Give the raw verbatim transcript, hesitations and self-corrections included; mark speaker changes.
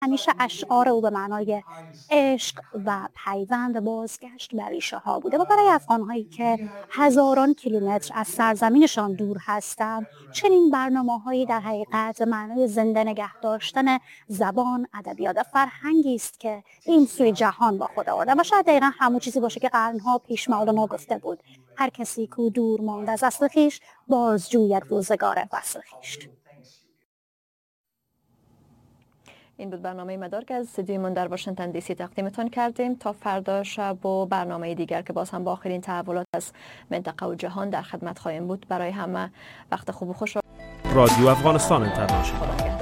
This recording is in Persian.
Speaker 1: همیشه اشعار او به معنای عشق و پیوند بازگشت به ریشه ها بوده و برای افغان‌هایی که هزاران کیلومتر از سرزمینشان دور هستند چنین برنامه‌هایی در حقیقت به معنای زنده نگه داشتن زبان، ادبیات و فرهنگی است که این سوی جهان با خود آوردن و شاید دقیقا همون چیزی باشه که قرنها پیش مولانا گفته بود: هر کسی کو دور ماند از اصل خویش، بازجوید روزگار وصل خویش.
Speaker 2: این بود برنامه مدار که از استودیومون در واشنگتن دی سی تقدیمتان کردیم. تا فردا شب و برنامه دیگر که باز هم با آخرین تحولات از منطقه و جهان در خدمت خواهیم بود. برای همه وقت خوب و خوش.
Speaker 3: رادیو افغانستان اینترنشنال.